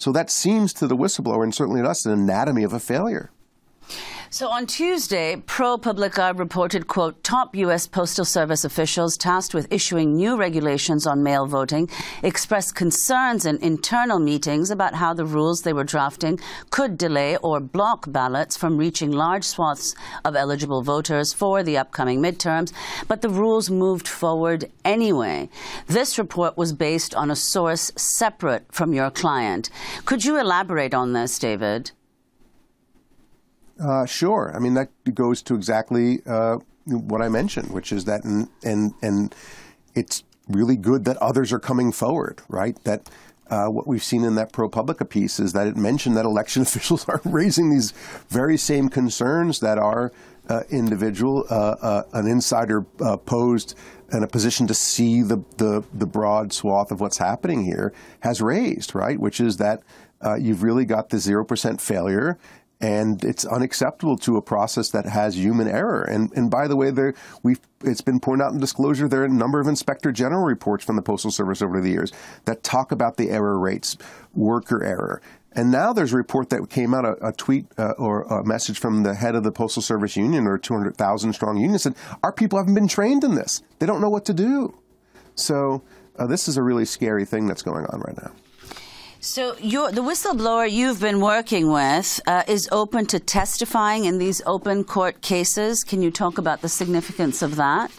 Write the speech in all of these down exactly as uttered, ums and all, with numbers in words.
So that seems to the whistleblower, and certainly to us, an anatomy of a failure. So on Tuesday, ProPublica reported, quote, top U S Postal Service officials tasked with issuing new regulations on mail voting expressed concerns in internal meetings about how the rules they were drafting could delay or block ballots from reaching large swaths of eligible voters for the upcoming midterms. But the rules moved forward anyway. This report was based on a source separate from your client. Could you elaborate on this, David? Uh, sure. I mean, that goes to exactly uh, what I mentioned, which is that, and, and and it's really good that others are coming forward, right? That uh, what we've seen in that ProPublica piece is that it mentioned that election officials are raising these very same concerns that our uh, individual, uh, uh, an insider uh, posed in a position to see the, the, the broad swath of what's happening here has raised, right? Which is that uh, you've really got the zero percent failure. And it's unacceptable to a process that has human error. And, and by the way, there we've it's been pointed out in disclosure there are a number of Inspector General reports from the Postal Service over the years that talk about the error rates, worker error. And now there's a report that came out, a, a tweet uh, or a message from the head of the Postal Service Union, or two hundred thousand strong union, said, our people haven't been trained in this. They don't know what to do. So uh, this is a really scary thing that's going on right now. So you're, the whistleblower you've been working with uh, is open to testifying in these open court cases. Can you talk about the significance of that?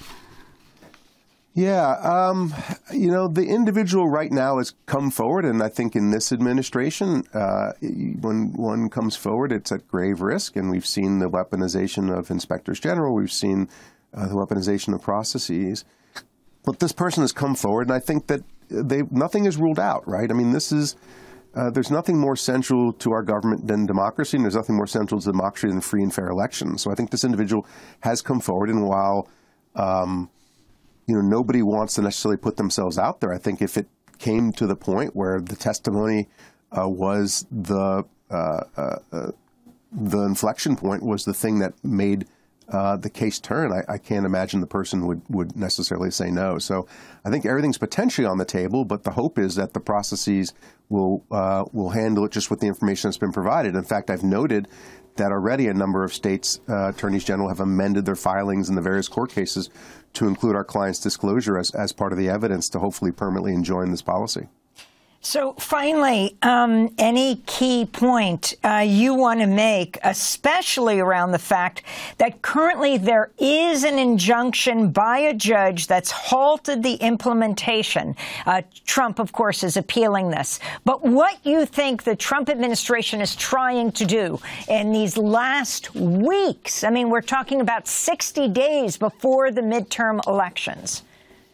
Yeah. Um, you know, the individual right now has come forward, and I think in this administration, uh, when one comes forward, it's at grave risk. And we've seen the weaponization of inspectors general. We've seen uh, the weaponization of processes. But this person has come forward, and I think that they nothing is ruled out, right? I mean, this is uh, there's nothing more central to our government than democracy, and there's nothing more central to democracy than free and fair elections. So I think this individual has come forward, and while um, you know nobody wants to necessarily put themselves out there, I think if it came to the point where the testimony uh, was the uh, uh, uh, the inflection point, was the thing that made Uh, the case turn, I, I can't imagine the person would, would necessarily say no. So I think everything's potentially on the table, but the hope is that the processes will uh, will handle it just with the information that's been provided. In fact, I've noted that already a number of states' uh, attorneys general have amended their filings in the various court cases to include our client's disclosure as, as part of the evidence to hopefully permanently enjoin this policy. So finally, um, any key point uh, you want to make, especially around the fact that currently there is an injunction by a judge that's halted the implementation. Uh, Trump, of course, is appealing this. But what you think the Trump administration is trying to do in these last weeks? I mean, we're talking about sixty days before the midterm elections.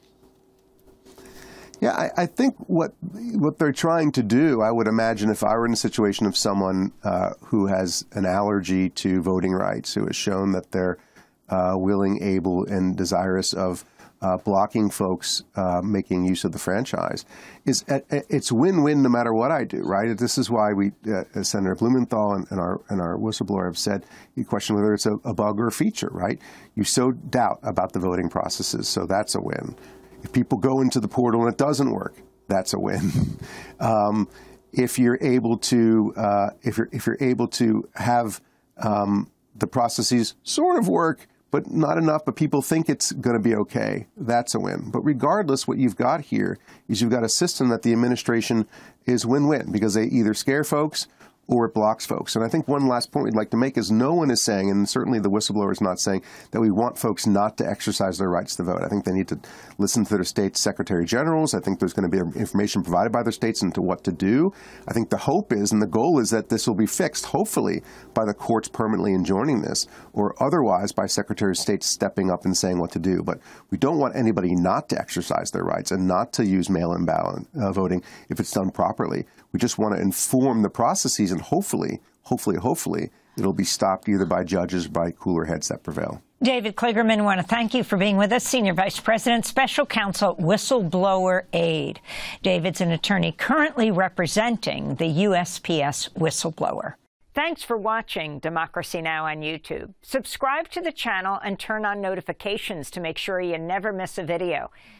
Yeah, I, I think what what they're trying to do, I would imagine if I were in a situation of someone uh, who has an allergy to voting rights, who has shown that they're uh, willing, able, and desirous of uh, blocking folks uh, making use of the franchise, is uh, it's win-win no matter what I do, right? This is why we, uh, Senator Blumenthal and, and our and our whistleblower have said, you question whether it's a, a bug or a feature, right? You sow doubt about the voting processes, so that's a win. If people go into the portal and it doesn't work, that's a win. um, if you're able to, uh, if you're if you're able to have um, the processes sort of work, but not enough, but people think it's going to be okay, that's a win. But regardless, what you've got here is you've got a system that the administration is win-win, because they either scare folks or it blocks folks. And I think one last point we'd like to make is no one is saying, and certainly the whistleblower is not saying, that we want folks not to exercise their rights to vote. I think they need to listen to their state secretary generals. I think there's going to be information provided by their states into what to do. I think the hope is, and the goal is, that this will be fixed, hopefully, by the courts permanently enjoining this, or otherwise by Secretary of State stepping up and saying what to do. But we don't want anybody not to exercise their rights and not to use mail-in ballot uh, voting if it's done properly. We just want to inform the processes, and hopefully, hopefully, hopefully, it'll be stopped either by judges or by cooler heads that prevail. David Kligerman, I want to thank you for being with us, Senior Vice President, Special Counsel, Whistleblower Aid. David's an attorney currently representing the U S P S whistleblower. Thanks for watching Democracy Now! On YouTube. Subscribe to the channel and turn on notifications to make sure you never miss a video.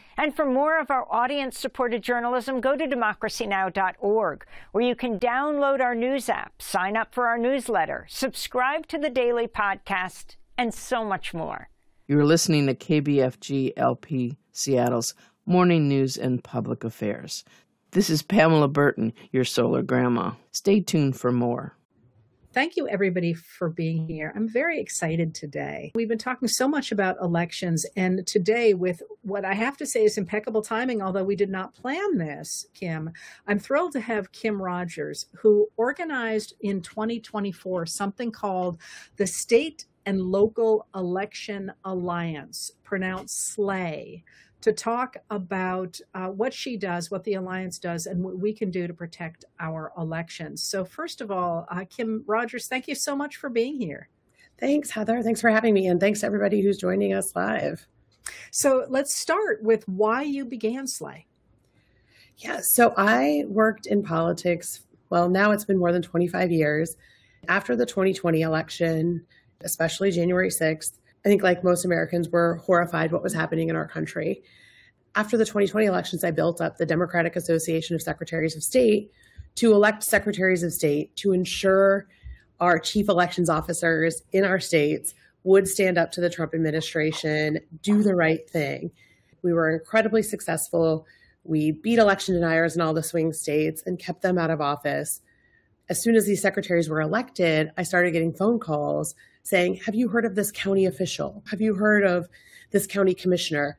And for more of our audience-supported journalism, go to democracy now dot org, where you can download our news app, sign up for our newsletter, subscribe to the daily podcast, and so much more. You're listening to K B F G L P Seattle's Morning News and Public Affairs. This is Pamela Burton, your solar grandma. Stay tuned for more. Thank you, everybody, for being here. I'm very excited today. We've been talking so much about elections, and today, with what I have to say is impeccable timing, although we did not plan this, Kim, I'm thrilled to have Kim Rogers, who organized in twenty twenty-four something called the State and Local Election Alliance, pronounced SLAY, to talk about uh, what she does, what the Alliance does, and what we can do to protect our elections. So first of all, uh, Kim Rogers, thank you so much for being here. Thanks, Heather. Thanks for having me. And thanks to everybody who's joining us live. So let's start with why you began SLAY. Yeah, so I worked in politics. Well, now it's been more than twenty-five years. After the twenty twenty election, especially January sixth, I think like most Americans were horrified what was happening in our country. After the twenty twenty elections, I built up the Democratic Association of Secretaries of State to elect secretaries of state to ensure our chief elections officers in our states would stand up to the Trump administration, do the right thing. We were incredibly successful. We beat election deniers in all the swing states and kept them out of office. As soon as these secretaries were elected, I started getting phone calls saying, have you heard of this county official? Have you heard of this county commissioner?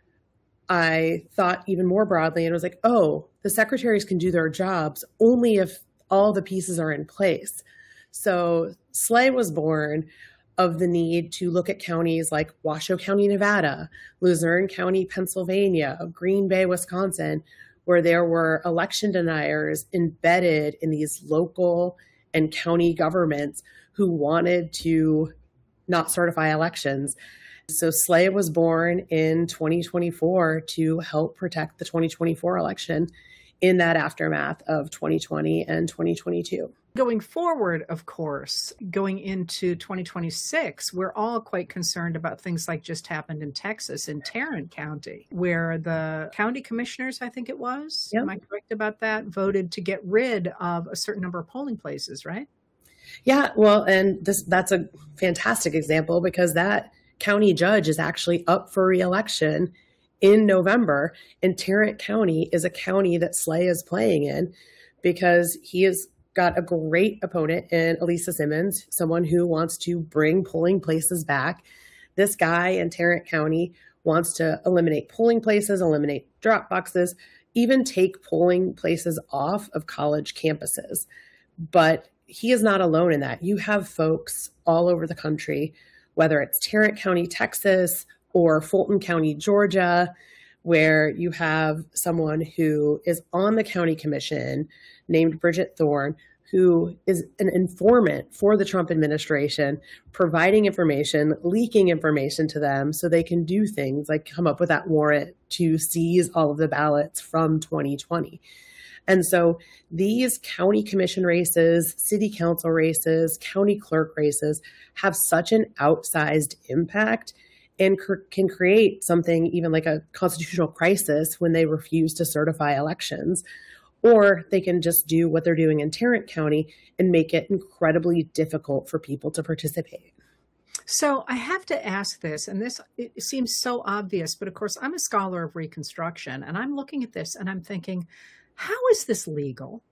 I thought even more broadly and was like, oh, the secretaries can do their jobs only if all the pieces are in place. So SLAY was born of the need to look at counties like Washoe County, Nevada, Luzerne County, Pennsylvania, Green Bay, Wisconsin, where there were election deniers embedded in these local and county governments who wanted to not certify elections. So SLAY was born in twenty twenty-four to help protect the twenty twenty-four election in that aftermath of twenty twenty and twenty twenty-two. Going forward, of course, going into twenty twenty-six, we're all quite concerned about things like just happened in Texas, in Tarrant County, where the county commissioners, I think it was, yep. Am I correct about that, voted to get rid of a certain number of polling places, right? Yeah, well, and this that's a fantastic example because that county judge is actually up for re-election in November, and Tarrant County is a county that SLAY is playing in because he has got a great opponent in Elisa Simmons, someone who wants to bring polling places back. This guy in Tarrant County wants to eliminate polling places, eliminate drop boxes, even take polling places off of college campuses. But he is not alone in that. You have folks all over the country, whether it's Tarrant County, Texas, or Fulton County, Georgia, where you have someone who is on the county commission named Bridget Thorne, who is an informant for the Trump administration, providing information, leaking information to them so they can do things like come up with that warrant to seize all of the ballots from twenty twenty. And so these county commission races, city council races, county clerk races have such an outsized impact and can create something even like a constitutional crisis when they refuse to certify elections. Or they can just do what they're doing in Tarrant County and make it incredibly difficult for people to participate. So I have to ask this, and this it seems so obvious, but of course I'm a scholar of Reconstruction, and I'm looking at this and I'm thinking, how is this legal?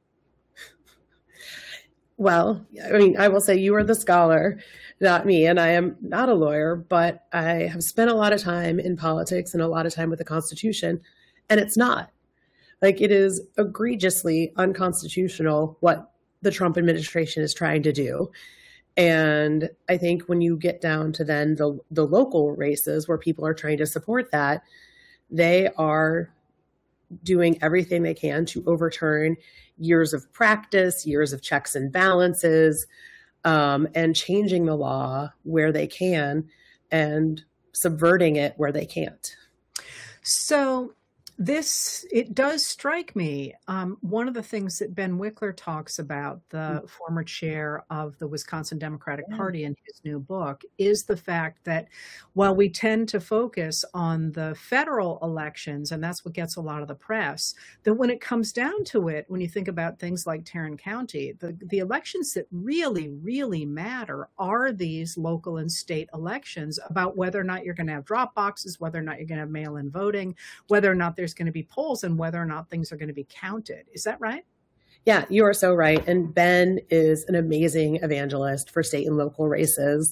Well, I mean, I will say you are the scholar, not me, and I am not a lawyer, but I have spent a lot of time in politics and a lot of time with the Constitution, and it's not. Like, it is egregiously unconstitutional what the Trump administration is trying to do. And I think when you get down to then the, the local races where people are trying to support that, they are doing everything they can to overturn years of practice, years of checks and balances, um, and changing the law where they can and subverting it where they can't. So This, it does strike me. Um, one of the things that Ben Wickler talks about, the former chair of the Wisconsin Democratic Party in his new book, is the fact that while we tend to focus on the federal elections, and that's what gets a lot of the press, that when it comes down to it, when you think about things like Tarrant County, the, the elections that really, really matter are these local and state elections about whether or not you're going to have drop boxes, whether or not you're going to have mail-in voting, whether or not there's going to be polls, and whether or not things are going to be counted. Is that right? Yeah, you are so right. And Ben is an amazing evangelist for state and local races,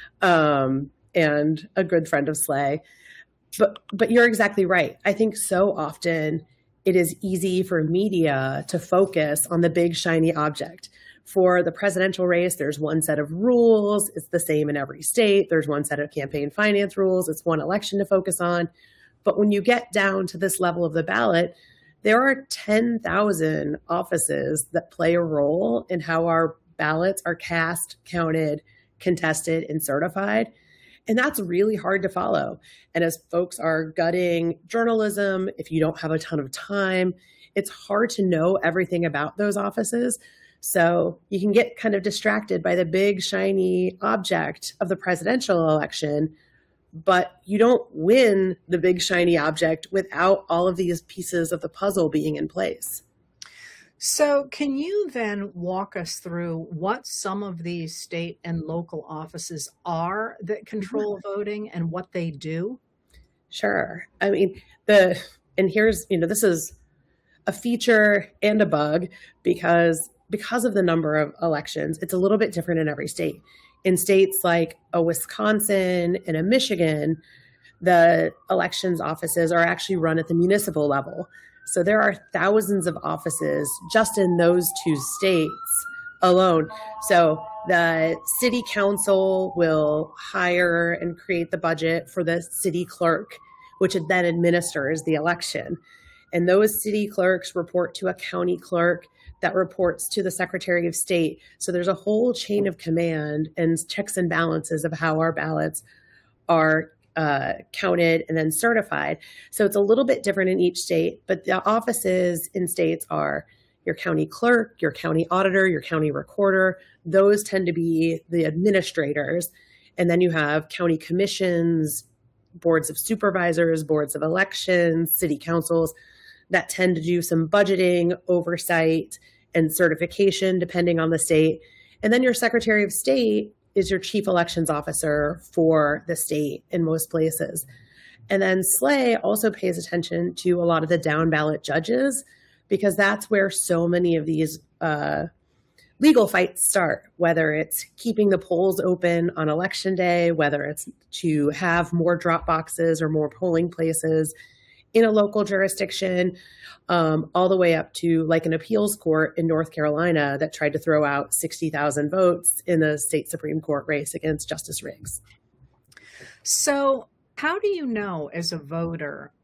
um, and a good friend of Slay. But but you're exactly right. I think so often it is easy for media to focus on the big shiny object. For the presidential race, there's one set of rules. It's the same in every state. There's one set of campaign finance rules. It's one election to focus on. But when you get down to this level of the ballot, there are ten thousand offices that play a role in how our ballots are cast, counted, contested, and certified. And that's really hard to follow. And as folks are gutting journalism, if you don't have a ton of time, it's hard to know everything about those offices. So you can get kind of distracted by the big, shiny object of the presidential election, but you don't win the big shiny object without all of these pieces of the puzzle being in place. So can you then walk us through what some of these state and local offices are that control voting and what they do? Sure. I mean, the, and here's, you know, this is a feature and a bug because, because of the number of elections, it's a little bit different in every state. In states like a Wisconsin and a Michigan, the elections offices are actually run at the municipal level. So there are thousands of offices just in those two states alone. So the city council will hire and create the budget for the city clerk, which then administers the election. And those city clerks report to a county clerk that reports to the Secretary of State. So there's a whole chain of command and checks and balances of how our ballots are uh, counted and then certified. So it's a little bit different in each state, but the offices in states are your county clerk, your county auditor, your county recorder. Those tend to be the administrators. And then you have county commissions, boards of supervisors, boards of elections, city councils that tend to do some budgeting, oversight, and certification, depending on the state. And then your Secretary of State is your chief elections officer for the state in most places. And then Slay also pays attention to a lot of the down ballot judges, because that's where so many of these uh, legal fights start, whether it's keeping the polls open on election day, whether it's to have more drop boxes or more polling places in a local jurisdiction, um, all the way up to like an appeals court in North Carolina that tried to throw out sixty thousand votes in the state Supreme Court race against Justice Riggs. So how do you know as a voter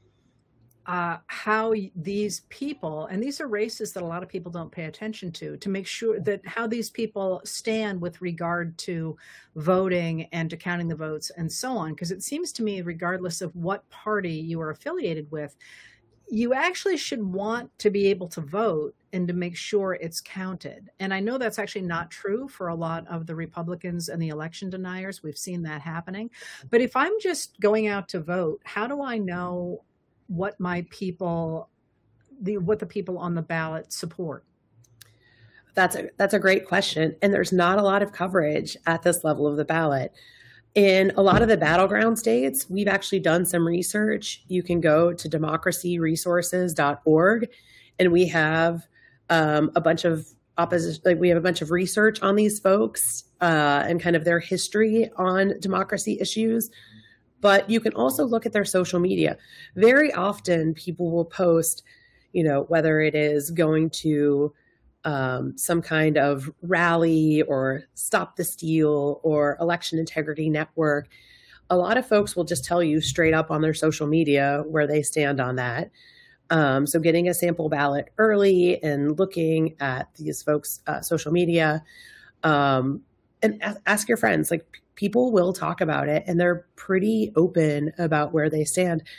uh, how these people, and these are races that a lot of people don't pay attention to, to make sure that how these people stand with regard to voting and to counting the votes and so on? Because it seems to me, regardless of what party you are affiliated with, you actually should want to be able to vote and to make sure it's counted. And I know that's actually not true for a lot of the Republicans and the election deniers. We've seen that happening. But if I'm just going out to vote, how do I know what my people, the what the people on the ballot support? That's a, that's a great question. And there's not a lot of coverage at this level of the ballot. In a lot of the battleground states, we've actually done some research. You can go to democracy resources dot org, and we have um, a bunch of opposition, like we have a bunch of research on these folks uh, and kind of their history on democracy issues. But you can also look at their social media. Very often people will post, you know, whether it is going to um, some kind of rally or Stop the Steal or Election Integrity Network. A lot of folks will just tell you straight up on their social media where they stand on that. Um, so getting a sample ballot early and looking at these folks' uh, social media, um, and ask your friends, like, people will talk about it and they're pretty open about where they stand.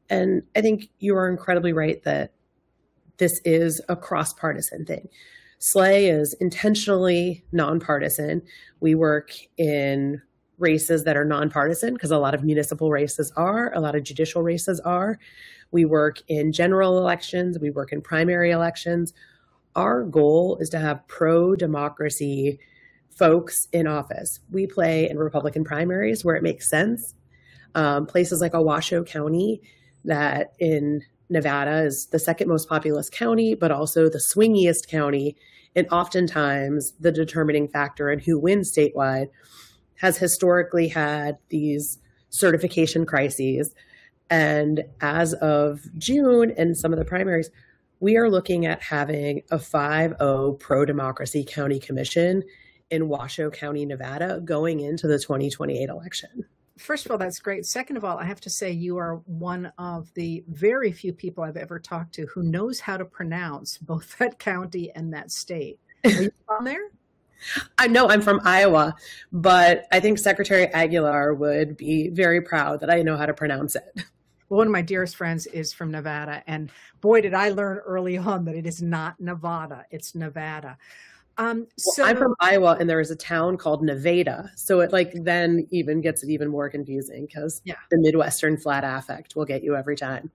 And I think you are incredibly right that this is a cross-partisan thing. S L A is intentionally nonpartisan. We work in races that are nonpartisan because a lot of municipal races are, a lot of judicial races are. We work in general elections. We work in primary elections. Our goal is to have pro-democracy folks in office. We play in Republican primaries where it makes sense. Um, places like Washoe County, that in Nevada is the second most populous county, but also the swingiest county, and oftentimes the determining factor in who wins statewide, has historically had these certification crises. And as of June and some of the primaries, we are looking at having a five oh pro-democracy county commission in Washoe County, Nevada, going into the twenty twenty-eight election. First of all, that's great. Second of all, I have to say you are one of the very few people I've ever talked to who knows how to pronounce both that county and that state. Are you from there? I know I'm from Iowa, but I think Secretary Aguilar would be very proud that I know how to pronounce it. Well, one of my dearest friends is from Nevada, and boy, did I learn early on that it is not Nevada, it's Nevada. Um, so well, I'm from Iowa, and there is a town called Nevada, so it like then even gets it even more confusing because yeah. the Midwestern flat affect will get you every time.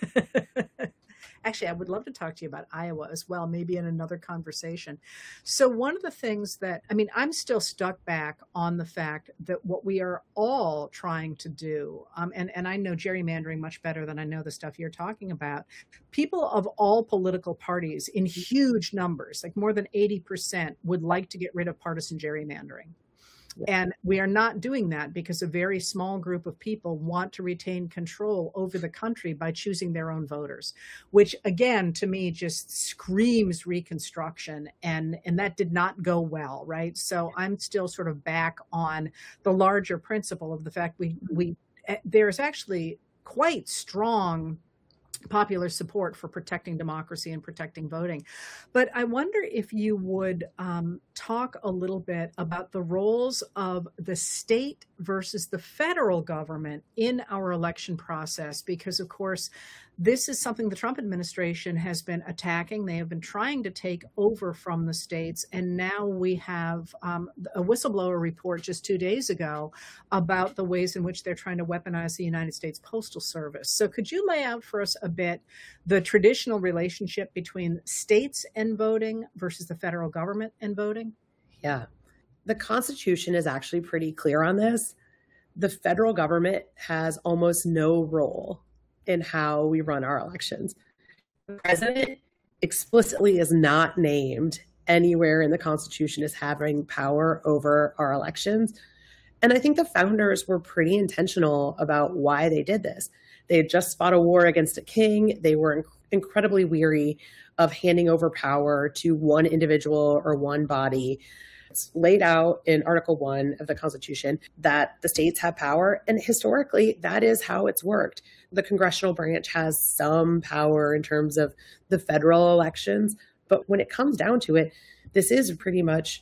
Actually, I would love to talk to you about Iowa as well, maybe in another conversation. So one of the things that, I mean, I'm still stuck back on the fact that what we are all trying to do, um, and, and I know gerrymandering much better than I know the stuff you're talking about, people of all political parties in huge numbers, like more than eighty percent, would like to get rid of partisan gerrymandering. And we are not doing that because a very small group of people want to retain control over the country by choosing their own voters, which again, to me, just screams Reconstruction. And, and that did not go well, right? So I'm still sort of back on the larger principle of the fact we, we there's actually quite strong popular support for protecting democracy and protecting voting. But I wonder if you would um, talk a little bit about the roles of the state versus the federal government in our election process, because of course, this is something the Trump administration has been attacking. They have been trying to take over from the states. And now we have um, a whistleblower report just two days ago about the ways in which they're trying to weaponize the United States Postal Service. So could you lay out for us a bit the traditional relationship between states and voting versus the federal government and voting? Yeah. The Constitution is actually pretty clear on this. The federal government has almost no role in how we run our elections. The president explicitly is not named anywhere in the Constitution as having power over our elections. And I think the founders were pretty intentional about why they did this. They had just fought a war against a king. They were inc- incredibly weary of handing over power to one individual or one body. It's laid out in Article one of the Constitution that the states have power, and historically, that is how it's worked. The congressional branch has some power in terms of the federal elections, but when it comes down to it, this is pretty much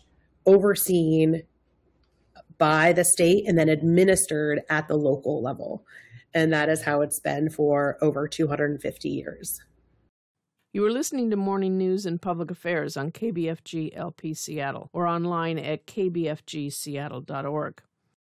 overseen by the state and then administered at the local level. And that is how it's been for over two hundred fifty years. You are listening to Morning News and Public Affairs on K B F G L P Seattle or online at k b f g seattle dot org.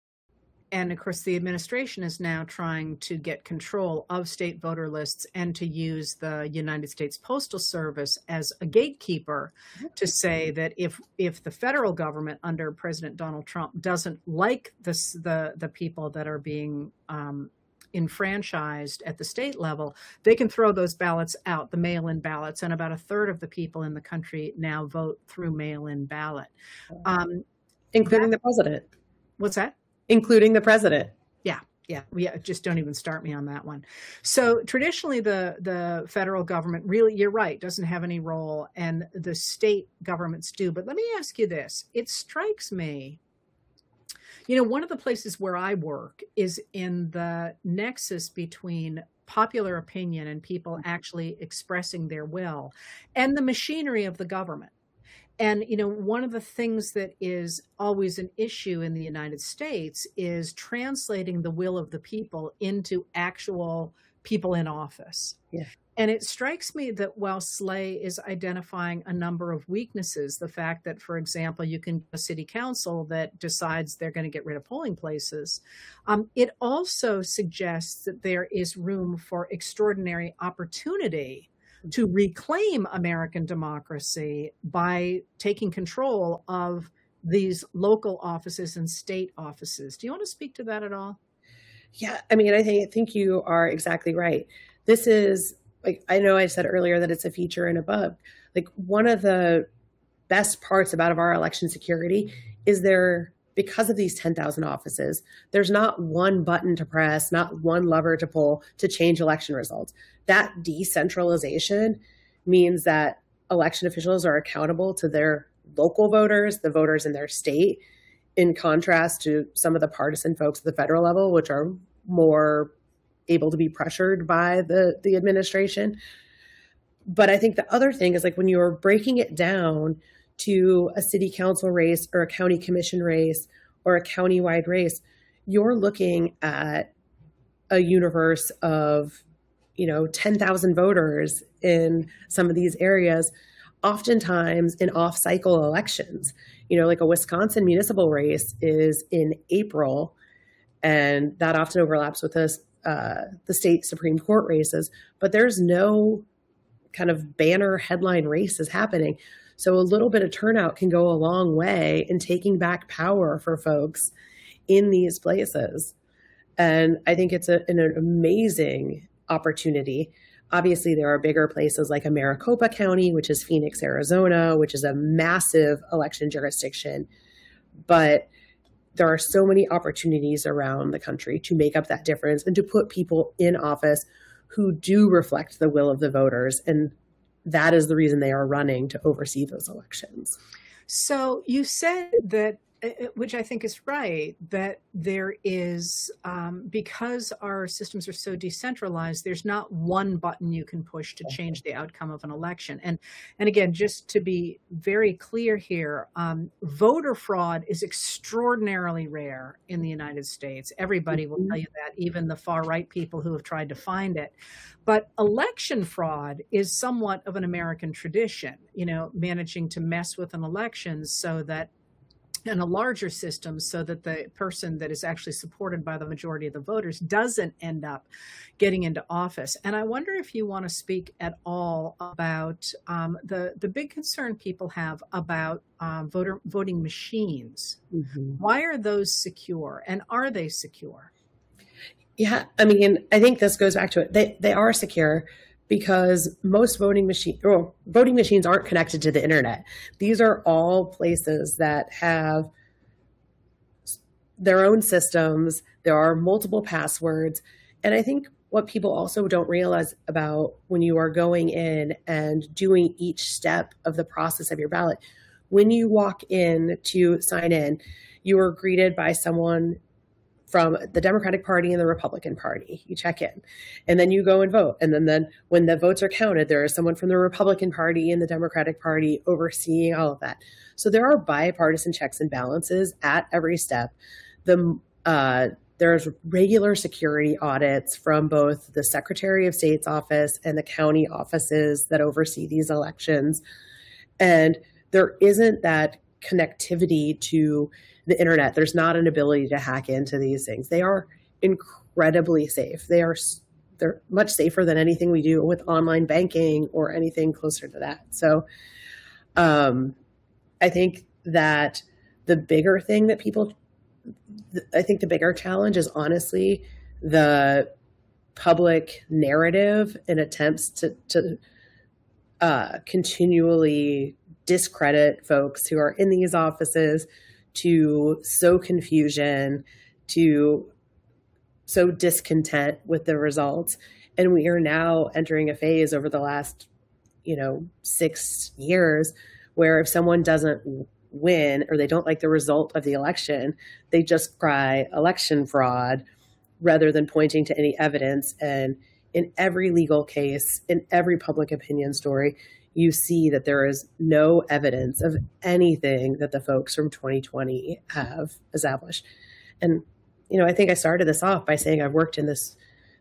And of course, the administration is now trying to get control of state voter lists and to use the United States Postal Service as a gatekeeper to say that if if the federal government under President Donald Trump doesn't like this, the, the people that are being um, enfranchised at the state level, they can throw those ballots out, the mail-in ballots, and about a third of the people in the country now vote through mail-in ballot. Um, Including that, the president. What's that? Including the president. Yeah, yeah, yeah. Just don't even start me on that one. So traditionally, the the federal government really, you're right, doesn't have any role, and the state governments do. But let me ask you this: it strikes me, you know, one of the places where I work is in the nexus between popular opinion and people actually expressing their will and the machinery of the government. And, you know, one of the things that is always an issue in the United States is translating the will of the people into actual people in office. Yeah. And it strikes me that while Slay is identifying a number of weaknesses, the fact that, for example, you can get a city council that decides they're going to get rid of polling places, um, it also suggests that there is room for extraordinary opportunity to reclaim American democracy by taking control of these local offices and state offices. Do you want to speak to that at all? Yeah, I mean, I think, I think you are exactly right. This is, like, I know I said earlier that it's a feature and a bug. Like, one of the best parts about of our election security is there, because of these ten thousand offices, there's not one button to press, not one lever to pull to change election results. That decentralization means that election officials are accountable to their local voters, the voters in their state, in contrast to some of the partisan folks at the federal level, which are more able to be pressured by the, the administration. But I think the other thing is, like, when you're breaking it down to a city council race or a county commission race or a county-wide race, you're looking at a universe of, you know, ten thousand voters in some of these areas, oftentimes in off-cycle elections. You know, like a Wisconsin municipal race is in April, and that often overlaps with this, uh, the state Supreme Court races, but there's no kind of banner headline races happening. So a little bit of turnout can go a long way in taking back power for folks in these places. And I think it's a, an amazing opportunity. Obviously, there are bigger places like Maricopa County, which is Phoenix, Arizona, which is a massive election jurisdiction. But there are so many opportunities around the country to make up that difference and to put people in office who do reflect the will of the voters. And that is the reason they are running to oversee those elections. So you said that, which I think is right, that there is, um, because our systems are so decentralized, there's not one button you can push to change the outcome of an election. And, and again, just to be very clear here, um, voter fraud is extraordinarily rare in the United States. Everybody will tell you that, even the far right people who have tried to find it. But election fraud is somewhat of an American tradition, you know, managing to mess with an election so that in a larger system, so that the person that is actually supported by the majority of the voters doesn't end up getting into office. And I wonder if you want to speak at all about um, the, the big concern people have about um, voter voting machines. Mm-hmm. Why are those secure, and are they secure? Yeah, I mean, I think this goes back to it. They, they are secure, because most voting machine, or voting machines aren't connected to the internet. These are all places that have their own systems. There are multiple passwords. And I think what people also don't realize about when you are going in and doing each step of the process of your ballot, when you walk in to sign in, you are greeted by someone from the Democratic Party and the Republican Party. You check in, and then you go and vote. And then, then when the votes are counted, there is someone from the Republican Party and the Democratic Party overseeing all of that. So there are bipartisan checks and balances at every step. The, uh, there's regular security audits from both the Secretary of State's office and the county offices that oversee these elections. And there isn't that connectivity to the internet. There's not an ability to hack into these things. They are incredibly safe. They are they're much safer than anything we do with online banking or anything closer to that. So um, I think that the bigger thing that people, I think the bigger challenge is honestly the public narrative and attempts to, to uh, continually discredit folks who are in these offices, to sow confusion, to sow discontent with the results. And we are now entering a phase over the last, you know, six years where if someone doesn't win or they don't like the result of the election, they just cry election fraud rather than pointing to any evidence. And in every legal case, in every public opinion story, you see that there is no evidence of anything that the folks from twenty twenty have established. And, you know, I think I started this off by saying I've worked in this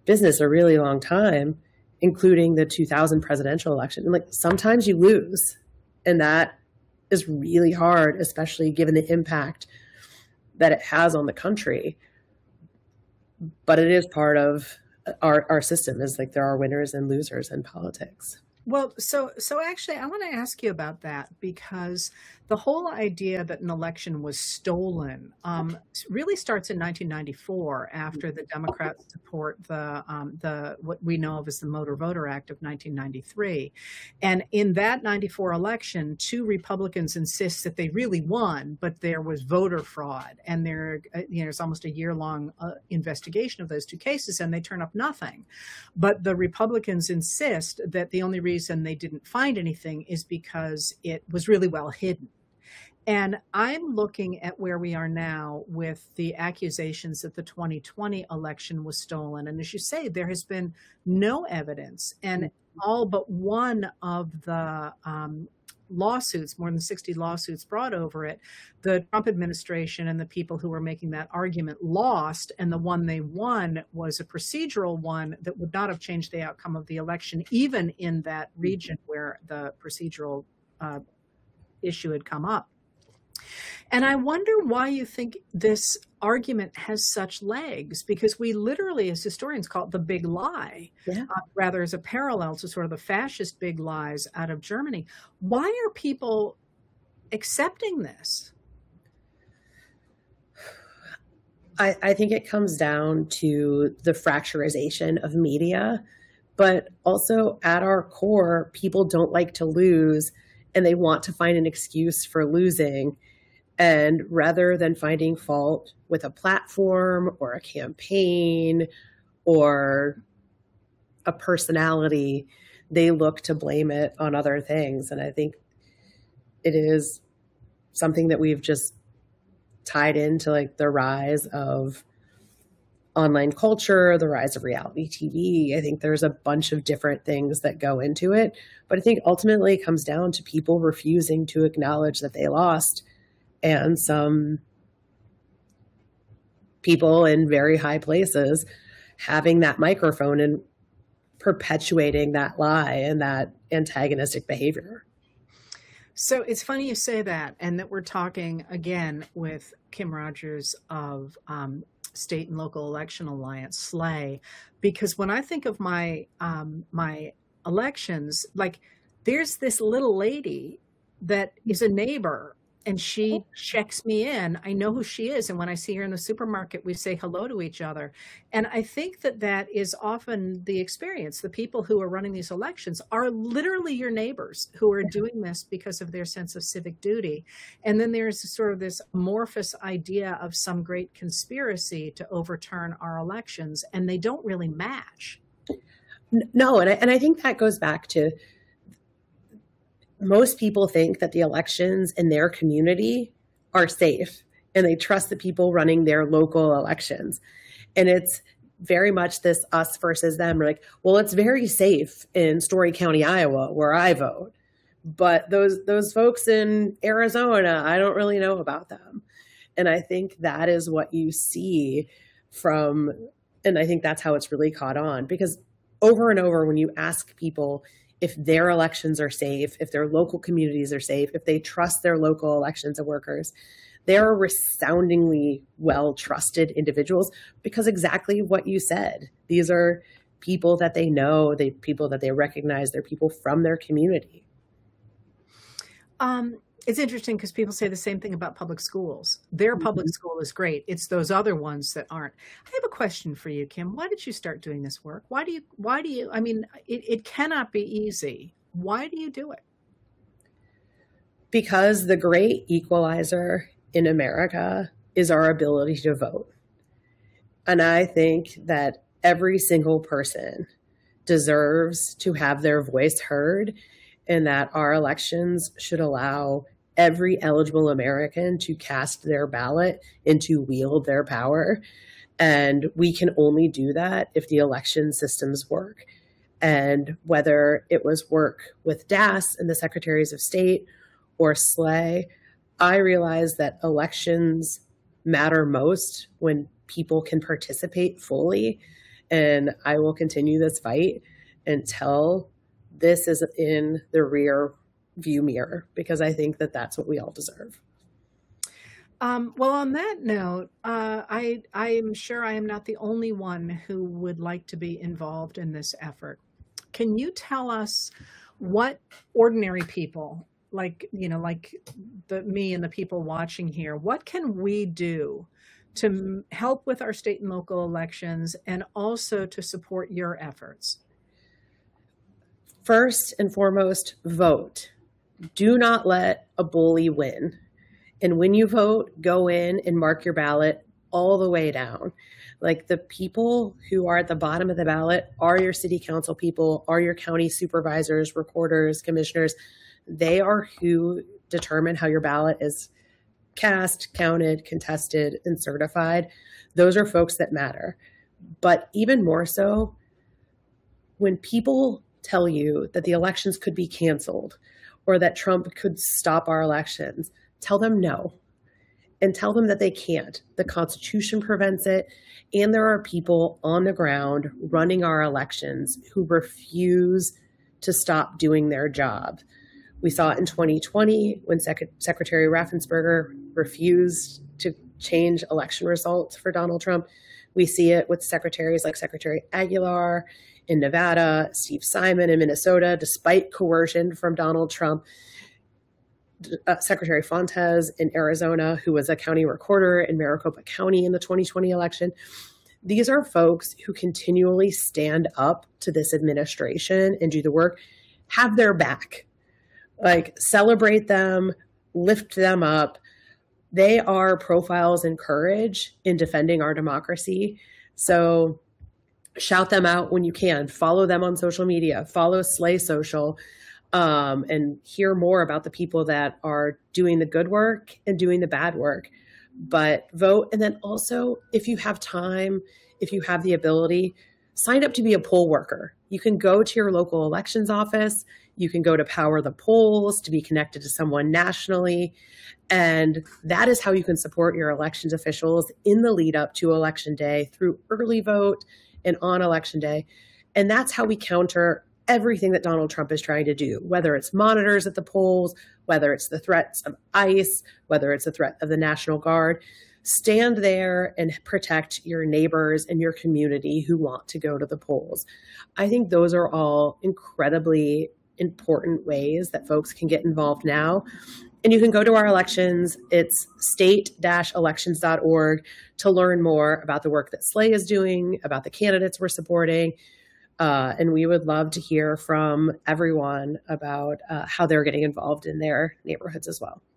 business a really long time, including the two thousand presidential election. And like sometimes you lose, and that is really hard, especially given the impact that it has on the country. But it is part of our, our system, is like there are winners and losers in politics. Well, so so actually, I want to ask you about that, because the whole idea that an election was stolen um, really starts in nineteen ninety-four, after the Democrats support the um, the what we know of as the Motor Voter Act of nineteen ninety-three, and in that ninety-four election, two Republicans insist that they really won, but there was voter fraud, and there uh, you know there's almost a year long uh, investigation of those two cases, and they turn up nothing. But the Republicans insist that the only reason reason they didn't find anything is because it was really well hidden. And I'm looking at where we are now with the accusations that the twenty twenty election was stolen. And as you say, there has been no evidence. And all but one of the um, lawsuits, more than sixty lawsuits brought over it, the Trump administration and the people who were making that argument lost, and the one they won was a procedural one that would not have changed the outcome of the election, even in that region where the procedural uh, issue had come up. And I wonder why you think this argument has such legs, because we literally, as historians, call it the big lie, yeah. uh, rather as a parallel to sort of the fascist big lies out of Germany. Why are people accepting this? I, I think it comes down to the fracturization of media, but also at our core, people don't like to lose, and they want to find an excuse for losing. And rather than finding fault with a platform or a campaign or a personality, they look to blame it on other things. And I think it is something that we've just tied into like the rise of online culture, the rise of reality T V. I think there's a bunch of different things that go into it. But I think ultimately it comes down to people refusing to acknowledge that they lost, and some people in very high places having that microphone and perpetuating that lie and that antagonistic behavior. So it's funny you say that, and that we're talking again with Kim Rogers of um, State and Local Election Alliance, S L A, because when I think of my um, my elections, like there's this little lady that is a neighbor, and she checks me in. I know who she is. And when I see her in the supermarket, we say hello to each other. And I think that that is often the experience. The people who are running these elections are literally your neighbors who are doing this because of their sense of civic duty. And then there's sort of this amorphous idea of some great conspiracy to overturn our elections, and they don't really match. No, and I, and I think that goes back to most people think that the elections in their community are safe, and they trust the people running their local elections. And it's very much this us versus them. We're like, well, it's very safe in Story County, Iowa, where I vote. But those those folks in Arizona, I don't really know about them. And I think that is what you see from, and I think that's how it's really caught on, because over and over when you ask people if their elections are safe, if their local communities are safe, if they trust their local elections and workers, they're resoundingly well-trusted individuals, because exactly what you said. These are people that they know, they people that they recognize, they're people from their community. Um, it's interesting because people say the same thing about public schools. Their mm-hmm. public school is great. It's those other ones that aren't. I have a question for you, Kim. Why did you start doing this work? Why do you, why do you, I mean, it, it cannot be easy. Why do you do it? Because the great equalizer in America is our ability to vote. And I think that every single person deserves to have their voice heard, and that our elections should allow every eligible American to cast their ballot and to wield their power. And we can only do that if the election systems work. And whether it was work with D A S and the Secretaries of State or S L A, I realize that elections matter most when people can participate fully. And I will continue this fight until this is in the rear view mirror, because I think that that's what we all deserve. Um, well, on that note, uh, I I am sure I am not the only one who would like to be involved in this effort. Can you tell us what ordinary people, like you know, like the me and the people watching here, what can we do to m- help with our state and local elections, and also to support your efforts? First and foremost, vote. Do not let a bully win. And when you vote, go in and mark your ballot all the way down. Like, the people who are at the bottom of the ballot are your city council people, are your county supervisors, recorders, commissioners. They are who determine how your ballot is cast, counted, contested, and certified. Those are folks that matter. But even more so, when people tell you that the elections could be canceled or that Trump could stop our elections, tell them no, and tell them that they can't. The Constitution prevents it, and there are people on the ground running our elections who refuse to stop doing their job. We saw it in twenty twenty when Sec- Secretary Raffensperger refused to change election results for Donald Trump. We see it with secretaries like Secretary Aguilar in Nevada, Steve Simon in Minnesota, despite coercion from Donald Trump. Uh, Secretary Fontes in Arizona, who was a county recorder in Maricopa County in the twenty twenty election. These are folks who continually stand up to this administration and do the work, have their back, like celebrate them, lift them up. They are profiles in courage in defending our democracy. So shout them out when you can. Follow them on social media. Follow Slay Social. Um, and hear more about the people that are doing the good work and doing the bad work. But vote. And then also, if you have time, if you have the ability, sign up to be a poll worker. You can go to your local elections office. You can go to Power the Polls to be connected to someone nationally. And that is how you can support your elections officials in the lead up to Election Day through early vote and on Election Day. And that's how we counter everything that Donald Trump is trying to do, whether it's monitors at the polls, whether it's the threats of ICE, whether it's the threat of the National Guard. Stand there and protect your neighbors and your community who want to go to the polls. I think those are all incredibly important ways that folks can get involved now. And you can go to our elections. It's state dash elections dot org to learn more about the work that Slay is doing, about the candidates we're supporting. Uh, and we would love to hear from everyone about uh, how they're getting involved in their neighborhoods as well.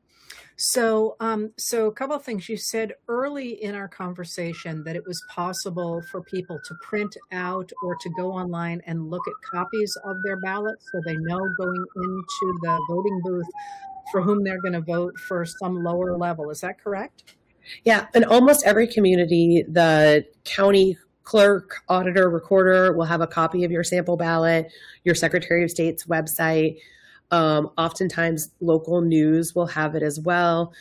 So, um, so a couple of things. You said early in our conversation that it was possible for people to print out or to go online and look at copies of their ballots so they know going into the voting booth for whom they're going to vote for some lower level. Is that correct? Yeah. In almost every community, the county clerk, auditor, recorder will have a copy of your sample ballot, your Secretary of State's website. Um, oftentimes local news will have it as well.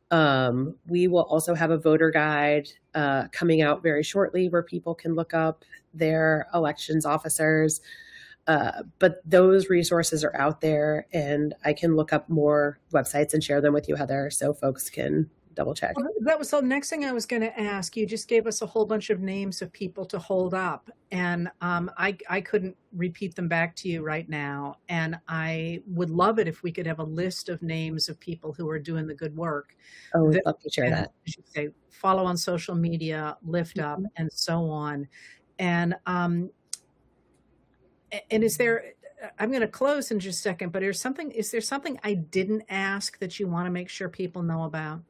Um, we will also have a voter guide uh, coming out very shortly where people can look up their elections officers. Uh, but those resources are out there, and I can look up more websites and share them with you, Heather, so folks can double check. Well, that was the next thing I was going to ask. You just gave us a whole bunch of names of people to hold up, and um, I, I couldn't repeat them back to you right now. And I would love it if we could have a list of names of people who are doing the good work. Oh, we'd love to share and, that. I should say, follow on social media, lift up, mm-hmm. and so on. And um, and is there? I'm going to close in just a second, but is something? Is there something I didn't ask that you want to make sure people know about?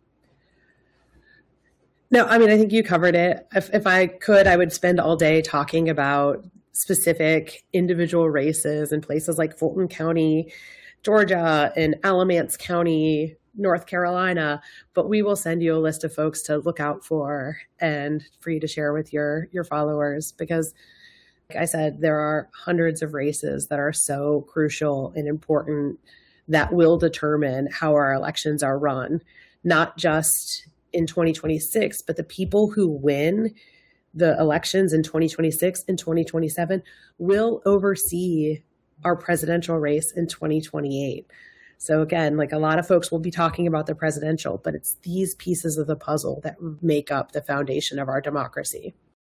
No, I mean, I think you covered it. If, if I could, I would spend all day talking about specific individual races in places like Fulton County, Georgia, and Alamance County, North Carolina. But we will send you a list of folks to look out for and for you to share with your, your followers. Because, like I said, there are hundreds of races that are so crucial and important that will determine how our elections are run, not just in twenty twenty-six, but the people who win the elections in twenty twenty-six and twenty twenty-seven will oversee our presidential race in twenty twenty-eight. So again, like a lot of folks will be talking about the presidential, but it's these pieces of the puzzle that make up the foundation of our democracy.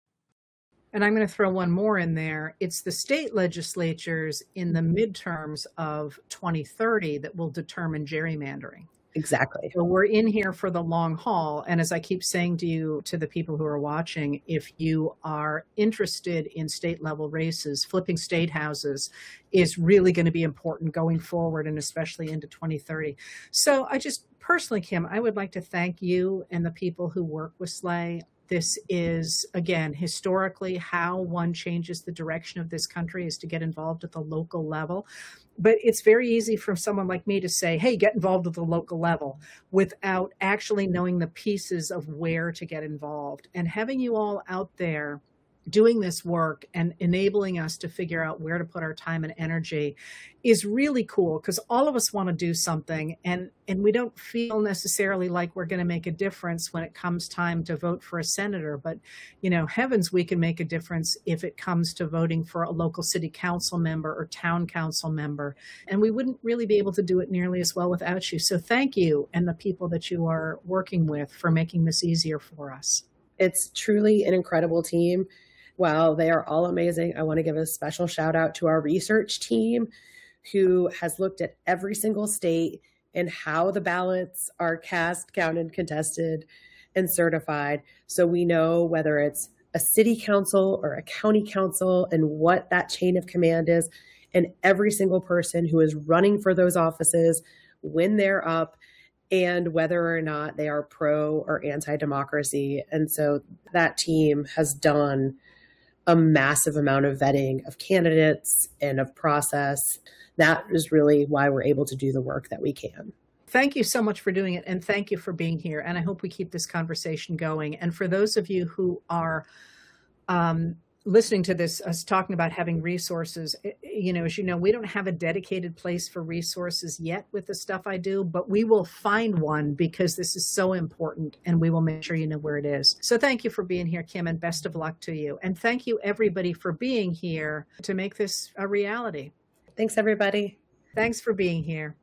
And I'm going to throw one more in there. It's the state legislatures in the midterms of twenty thirty that will determine gerrymandering. Exactly. So we're in here for the long haul. And as I keep saying to you, to the people who are watching, if you are interested in state level races, flipping state houses is really going to be important going forward, and especially into twenty thirty. So I just personally, Kim, I would like to thank you and the people who work with S L A. This is, again, historically how one changes the direction of this country is to get involved at the local level. But it's very easy for someone like me to say, hey, get involved at the local level without actually knowing the pieces of where to get involved. And having you all out there doing this work and enabling us to figure out where to put our time and energy is really cool, because all of us want to do something, and, and we don't feel necessarily like we're going to make a difference when it comes time to vote for a senator. But, you know, heavens, we can make a difference if it comes to voting for a local city council member or town council member. And we wouldn't really be able to do it nearly as well without you. So thank you and the people that you are working with for making this easier for us. It's truly an incredible team. While they are all amazing, I want to give a special shout out to our research team who has looked at every single state and how the ballots are cast, counted, contested, and certified. So we know whether it's a city council or a county council and what that chain of command is. And every single person who is running for those offices, when they're up, and whether or not they are pro or anti-democracy. And so that team has done a massive amount of vetting of candidates and of process. That is really why we're able to do the work that we can. Thank you so much for doing it. And thank you for being here. And I hope we keep this conversation going. And for those of you who are um, listening to this, us talking about having resources, you know, as you know, we don't have a dedicated place for resources yet with the stuff I do, but we will find one because this is so important, and we will make sure you know where it is. So thank you for being here, Kim, and best of luck to you. And thank you, everybody, for being here to make this a reality. Thanks, everybody. Thanks for being here.